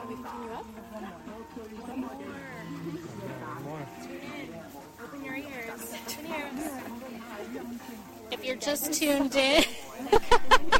Are we picking you up? More. Tune in. Open your ears. Open ears. If you're just tuned in,